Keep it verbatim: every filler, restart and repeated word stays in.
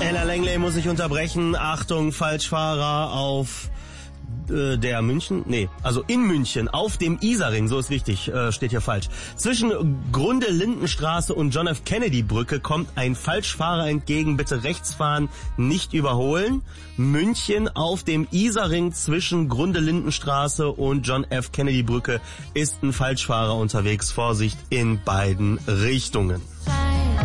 Ella Langley muss sich unterbrechen. Achtung, Falschfahrer auf äh, der München, nee, also in München, auf dem Isarring, so ist richtig, äh, steht hier falsch. Zwischen Grunde-Lindenstraße und John F. Kennedy Brücke kommt ein Falschfahrer entgegen, bitte rechts fahren, nicht überholen. München auf dem Isarring zwischen Grunde-Lindenstraße und John F. Kennedy Brücke ist ein Falschfahrer unterwegs, Vorsicht in beiden Richtungen.